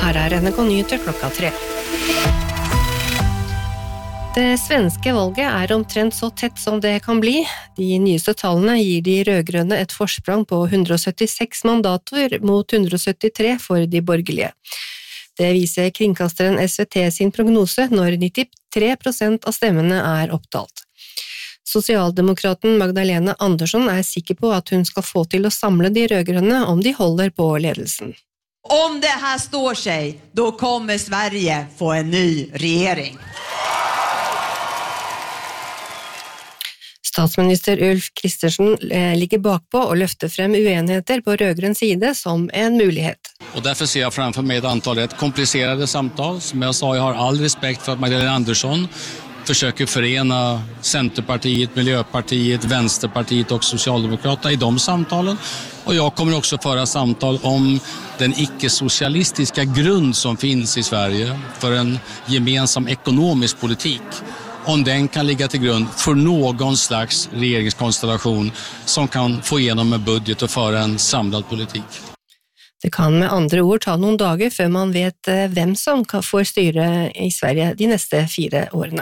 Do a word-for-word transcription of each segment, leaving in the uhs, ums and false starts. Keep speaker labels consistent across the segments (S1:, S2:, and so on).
S1: Her er N R K Nyheter klokka tre. Det svenske valget er omtrent så tett som det kan bli. De nyeste tallene gir de rødgrønne et forsprang på one hundred seventy-six mandater mot one hundred seventy-three for de borgerlige. Det viser kringkasteren S V T sin prognose når ninety-three percent av stemmene er opptalt. Sosialdemokraten Magdalena Andersson er sikker på at hun skal få til å samle de rødgrønne om de holder på ledelsen.
S2: Om det här står sig, då kommer Sverige få en ny regering.
S1: Statsminister Ulf Kristersson ligger bakpå og løfter frem uenigheter på rødgrønn side som en mulighet.
S3: Och därför ser jag framför mig ett antal rätt komplicerade samtal. Som jag sa, jag har all respekt för att Magdalena Andersson försöker förena Centerpartiet, Miljöpartiet, Vänsterpartiet och Socialdemokraterna i de samtalen. Och jag kommer också föra samtal om den icke-socialistiska grund som finns i Sverige för en gemensam ekonomisk politik. Om den kan ligga till grund för någon slags regeringskonstellation som kan få igenom en budget och föra en samlad politik.
S1: Det kan med andre ord ta noen dager før man vet hvem som får styre i Sverige de neste fire årene.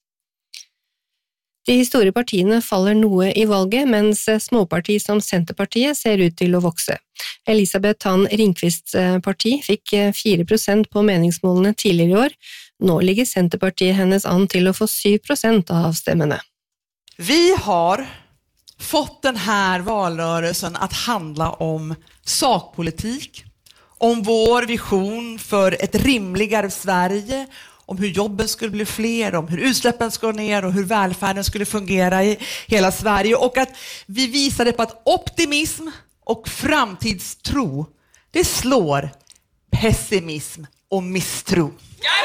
S1: De store partiene faller noe i valget, mens småparti som Senterpartiet ser ut til å vokse. Elisabeth Tann Ringqvists parti fikk four percent på meningsmålene tidligere i år. Nå ligger Senterpartiet hennes an til å få seven percent av stemmene.
S4: Vi har fått den här valrörelsen att handla om sakpolitik, om vår vision för ett rimligare Sverige, om hur jobben skulle bli fler, om hur utsläppen ska ner och hur välfärden skulle fungera i hela Sverige, och att vi visade på att optimism och framtidstro, det slår pessimism och misstro.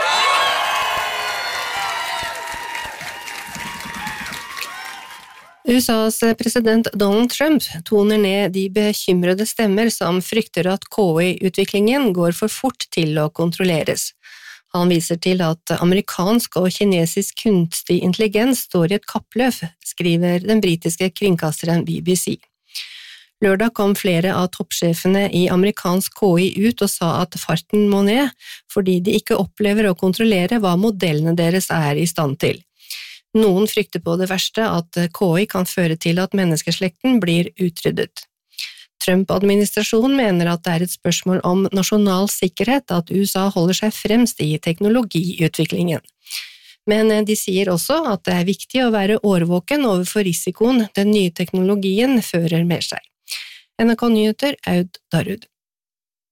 S1: U S A's president Donald Trump toner ned de bekymrede stemmer som frykter at K I-utviklingen går for fort til å kontrolleres. Han viser til at amerikansk og kinesisk kunstig intelligens står i et kappløp, skriver den britiske kringkasteren B B C. Lørdag kom flere av toppsjefene i amerikansk K I ut og sa at farten må ned, fordi de ikke opplever å kontrollere hva modellene deres er i stand til. Noen frykter på det verste at K I kan føre til at menneskeslekten blir utryddet. Trump-administrasjonen mener at det er et spørsmål om nasjonal sikkerhet at U S A holder seg fremst i teknologiutviklingen. Men de sier også at det er viktig å være årvåken overfor risikoen den nye teknologien fører med seg. N R K Nyheter, Aud Darud.